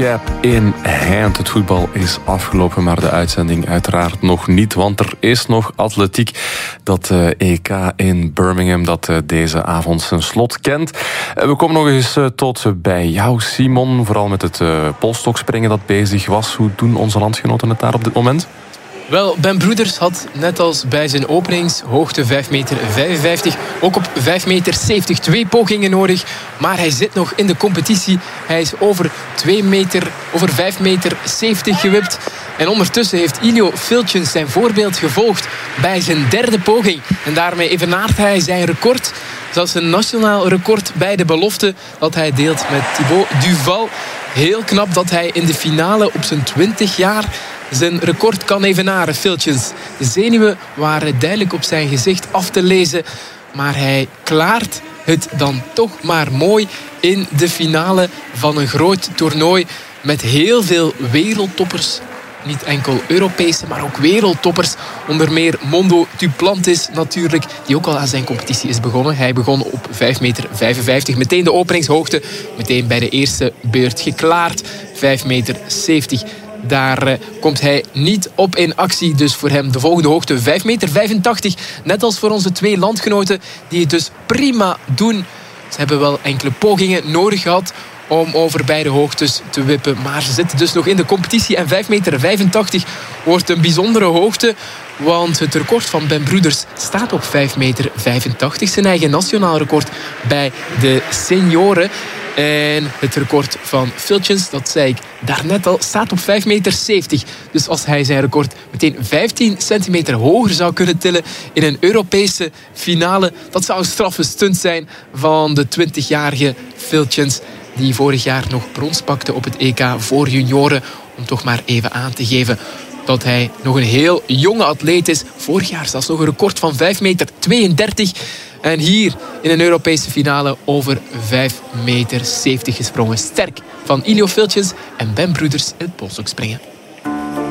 Cap in hand. Het voetbal is afgelopen, maar de uitzending uiteraard nog niet. Want er is nog atletiek. Dat EK in Birmingham dat deze avond zijn slot kent. We komen nog eens tot bij jou, Simon. Vooral met het polstokspringen dat bezig was. Hoe doen onze landgenoten het daar op dit moment? Wel, Ben Broeders had net als bij zijn openingshoogte 5,55 meter ook op 5,70 meter 2 pogingen nodig. Maar hij zit nog in de competitie. Hij is over 5,70 meter gewipt. En ondertussen heeft Ilio Filtjens zijn voorbeeld gevolgd bij zijn derde poging. En daarmee evenaart hij zijn record. Zelfs een nationaal record bij de belofte dat hij deelt met Thibaut Duval. Heel knap dat hij in de finale op zijn 20 jaar... zijn record kan evenaren, Filtjens. De zenuwen waren duidelijk op zijn gezicht af te lezen. Maar hij klaart het dan toch maar mooi in de finale van een groot toernooi. Met heel veel wereldtoppers. Niet enkel Europese, maar ook wereldtoppers. Onder meer Mondo Duplantis natuurlijk, die ook al aan zijn competitie is begonnen. Hij begon op 5,55 meter. Meteen de openingshoogte. Meteen bij de eerste beurt geklaard. 5,70 meter. Daar komt hij niet op in actie. Dus voor hem de volgende hoogte 5,85 meter. Net als voor onze twee landgenoten die het dus prima doen. Ze hebben wel enkele pogingen nodig gehad om over beide hoogtes te wippen. Maar ze zitten dus nog in de competitie. En 5,85 meter wordt een bijzondere hoogte. Want het record van Ben Broeders staat op 5,85 meter. Zijn eigen nationaal record bij de senioren. En het record van Filtjens, dat zei ik daarnet al, staat op 5,70 meter. Dus als hij zijn record meteen 15 centimeter hoger zou kunnen tillen in een Europese finale, dat zou een straffe stunt zijn van de 20-jarige Filtjens, die vorig jaar nog brons pakte op het EK voor junioren. Om toch maar even aan te geven dat hij nog een heel jonge atleet is. Vorig jaar zelfs nog een record van 5,32 meter. En hier in een Europese finale over 5,70 meter gesprongen. Sterk van Ilio Filtjens en Ben Broeders in het polstokspringen.